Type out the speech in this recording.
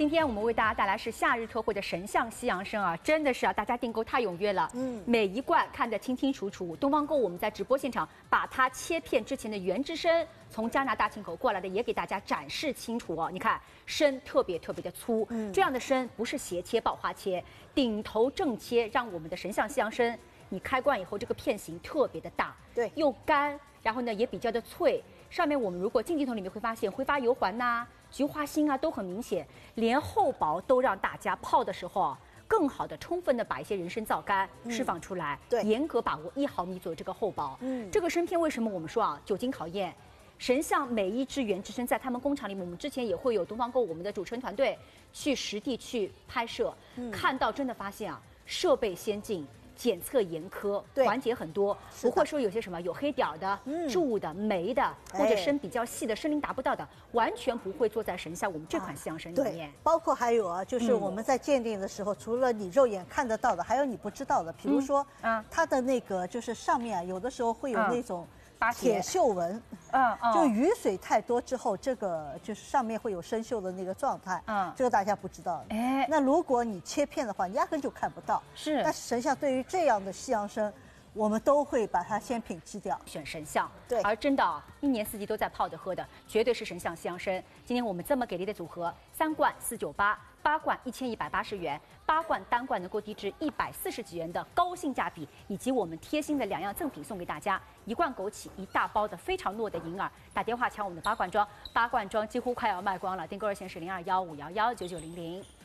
今天我们为大家带来是夏日特惠的神象西洋参啊，真的是啊，大家订购太踊跃了。每一罐看得清清楚楚。东方购我们在直播现场把它切片之前的原汁参从加拿大进口过来的也给大家展示清楚哦。你看参特别的粗，这样的参不是斜切爆花切，顶头正切，让我们的神象西洋参你开罐以后这个片型特别的大， 对， 又干，然后呢也比较的脆。上面我们如果近镜头里面会发现挥发油环呐、菊花心啊都很明显，连厚薄都让大家泡的时候啊，更好的、充分的把一些人参皂苷释放出来， 对， 严格把握1毫米左右这个厚薄。这个参片为什么我们说啊，久经考验？神象每一支原汁参在他们工厂里面，我们之前也会有东方购我们的主持人团队去实地去拍摄，看到真的发现啊，设备先进。检测严苛，环节很多，不会说有些什么有黑点的、蛀的、霉的，或者参比较细的、参龄达不到的，完全不会做在神象我们这款西洋参里面。 包括还有啊，就是我们在鉴定的时候，除了你肉眼看得到的，还有你不知道的，比如说，它的那个就是上面啊，有的时候会有那种铁锈纹，就雨水太多之后，这个就是上面会有生锈的那个状态，这个大家不知道。那如果你切片的话，你压根就看不到。 是， 但是神象对于这样的西洋参，我们都会把它先摒弃掉， 选神象。 对， 而真的啊，1年4季都在泡着喝的，绝对是神象西洋参。今天我们这么给力的组合，3罐498，8罐1180元，8罐单罐能够低至140几元的高性价比，以及我们贴心的2样赠品送给大家：1罐枸杞，1大包的非常糯的银耳。打电话抢我们的8罐装，8罐装几乎快要卖光了，订购热线是0215119900。